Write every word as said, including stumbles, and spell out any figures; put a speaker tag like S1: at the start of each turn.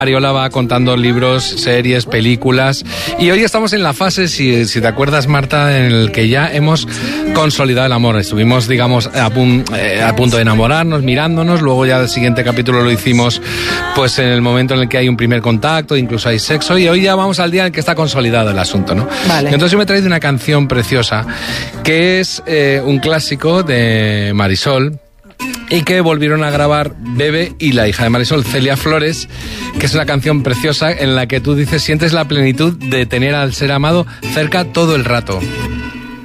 S1: Mariola va contando libros, series, películas, y hoy estamos en la fase, si, si te acuerdas, Marta, en el que ya hemos consolidado el amor. Estuvimos, digamos, a, pun, eh, a punto de enamorarnos, mirándonos, luego ya el siguiente capítulo lo hicimos pues en el momento en el que hay un primer contacto, incluso hay sexo, y hoy ya vamos al día en el que está consolidado el asunto, ¿no?
S2: Vale.
S1: Entonces yo me he traído una canción preciosa, que es eh, un clásico de Marisol, y que volvieron a grabar Bebe y la hija de Marisol, Celia Flores, que es una canción preciosa en la que tú dices, sientes la plenitud de tener al ser amado cerca todo el rato.